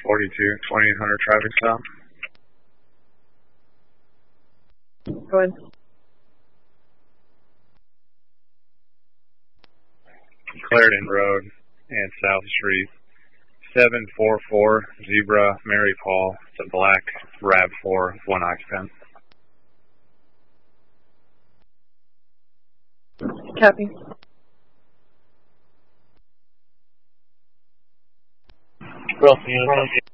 42, 2800 traffic stop. Go ahead. Clarendon Road and South Street. 744 Zebra Mary Paul. It's a black RAV4 with 1 occupant. Copy. Crossing